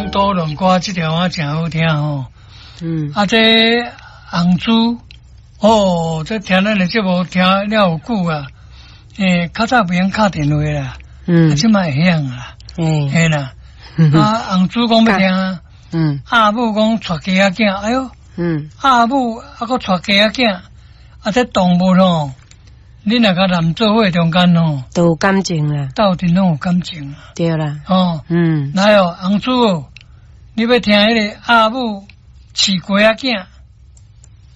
讲多伦歌这条啊真好听吼。啊，这红珠哦，这听咱的节目听了有久啊。较早不用敲电话啦，即摆会响啦。嘿啦，啊，红珠讲要听啊。阿母讲带鸡仔囝，哎哟。阿母啊，搁带鸡仔囝，啊，这动物吼。你若甲人做伙中间吼， 都有感情啦， 斗阵拢有感情啦， 对啦， 来哦，红珠哦，你要听迄个阿母饲鸡仔囝，